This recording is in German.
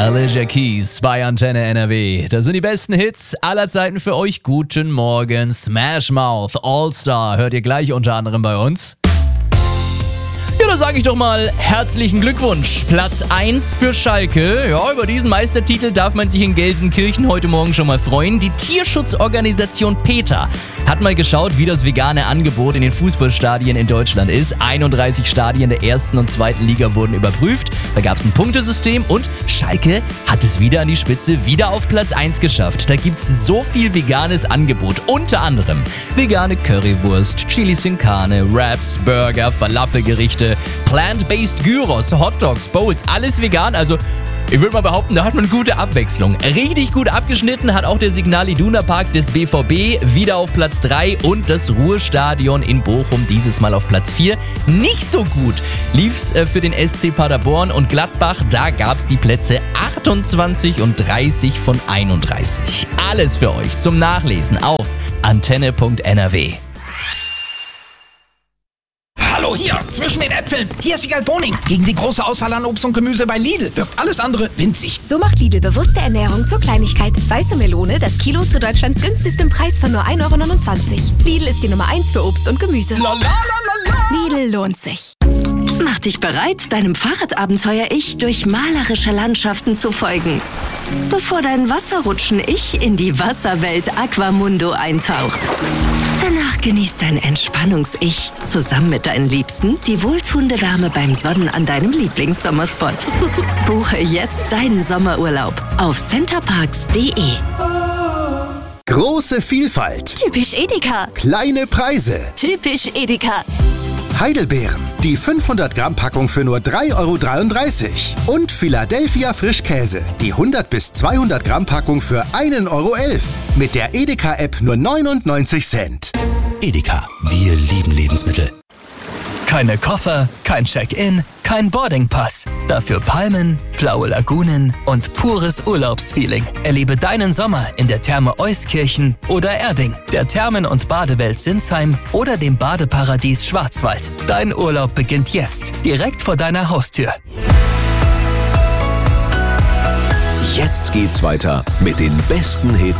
Alicia Keys bei Antenne NRW. Das sind die besten Hits aller Zeiten für euch. Guten Morgen. Smash Mouth All Star hört ihr gleich unter anderem bei uns. Ja, da sage ich doch mal herzlichen Glückwunsch. Platz 1 für Schalke. Ja, über diesen Meistertitel darf man sich in Gelsenkirchen heute Morgen schon mal freuen. Die Tierschutzorganisation PETA hat mal geschaut, wie das vegane Angebot in den Fußballstadien in Deutschland ist. 31 Stadien der ersten und zweiten Liga wurden überprüft. Da gab es ein Punktesystem und Schalke hat es wieder an die Spitze, wieder auf Platz 1 geschafft. Da gibt es so viel veganes Angebot. Unter anderem vegane Currywurst, Chili sin Carne, Wraps, Burger, Falafelgerichte, Plant-Based Gyros, Hotdogs, Bowls, alles vegan. Also ich würde mal behaupten, da hat man gute Abwechslung. Richtig gut abgeschnitten hat auch der Signal Iduna Park des BVB, wieder auf Platz 3 und das Ruhrstadion in Bochum dieses Mal auf Platz 4. Nicht so gut lief's für den SC Paderborn und Gladbach, da gab's die Plätze 28 und 30 von 31. Alles für euch zum Nachlesen auf antenne.nrw. Hallo, hier, zwischen den Äpfeln. Hier ist Wiegald Boning. Gegen die große Auswahl an Obst und Gemüse bei Lidl wirkt alles andere winzig. So macht Lidl bewusste Ernährung zur Kleinigkeit. Weiße Melone, das Kilo zu Deutschlands günstigstem Preis von nur 1,29 €. Lidl ist die Nummer 1 für Obst und Gemüse. Lidl lohnt sich. Mach dich bereit, deinem Fahrradabenteuer-Ich durch malerische Landschaften zu folgen. Bevor dein Wasserrutschen-Ich in die Wasserwelt Aquamundo eintaucht. Danach genießt dein Entspannungs-Ich zusammen mit deinen Liebsten die wohltuende Wärme beim Sonnen an deinem Lieblingssommerspot. Buche jetzt deinen Sommerurlaub auf centerparks.de. Große Vielfalt. Typisch Edeka. Kleine Preise. Typisch Edeka. Heidelbeeren. Die 500 Gramm Packung für nur 3,33 € Und Philadelphia Frischkäse. Die 100 bis 200 Gramm Packung für 1,11 €. Mit der Edeka-App nur 99 Cent. Edeka, wir lieben Lebensmittel. Keine Koffer, kein Check-in, kein Boardingpass. Dafür Palmen, blaue Lagunen und pures Urlaubsfeeling. Erlebe deinen Sommer in der Therme Euskirchen oder Erding, der Thermen- und Badewelt Sinsheim oder dem Badeparadies Schwarzwald. Dein Urlaub beginnt jetzt, direkt vor deiner Haustür. Jetzt geht's weiter mit den besten Hits